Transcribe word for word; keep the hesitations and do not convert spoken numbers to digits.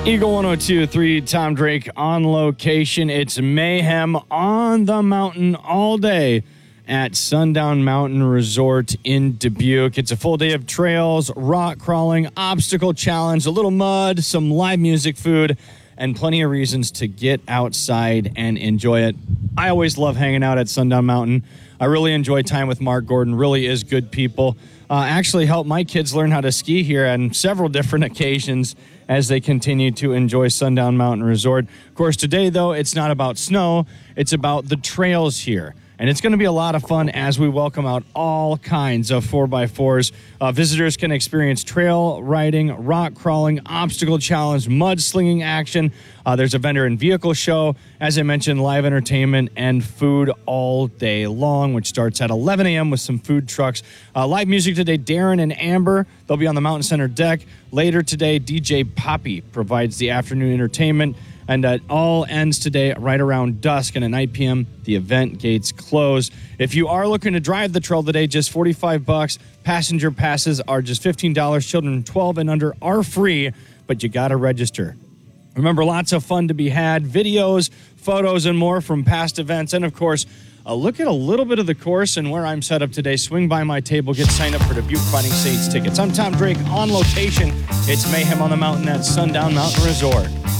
Eagle one oh two point three, Tom Drake on location. It's mayhem on the mountain all day at Sundown Mountain Resort in Dubuque. It's a full day of trails, rock crawling, obstacle challenge, a little mud, some live music, food, and plenty of reasons to get outside and enjoy it. I always love hanging out at Sundown Mountain. I really enjoy time with Mark Gordon. Really is good people. Uh, actually helped my kids learn how to ski here on several different occasions as they continue to enjoy Sundown Mountain Resort. Of course, today, though, it's not about snow. It's about the trails here. And it's going to be a lot of fun as we welcome out all kinds of four by fours. Uh, visitors can experience trail riding, rock crawling, obstacle challenge, mudslinging action. Uh, there's a vendor and vehicle show. As I mentioned, live entertainment and food all day long, which starts at eleven a.m. with some food trucks. Uh, live music today, Darren and Amber. They'll be on the Mountain Center deck. Later today, D J Poppy provides the afternoon entertainment. And it all ends today right around dusk, and at nine p.m., the event gates close. If you are looking to drive the trail today, just forty-five bucks. Passenger passes are just fifteen dollars. Children twelve and under are free, but you got to register. Remember, lots of fun to be had, videos, photos, and more from past events. And, of course, a look at a little bit of the course and where I'm set up today. Swing by my table, get signed up for Dubuque Fighting Saints tickets. I'm Tom Drake on location. It's mayhem on the mountain at Sundown Mountain Resort.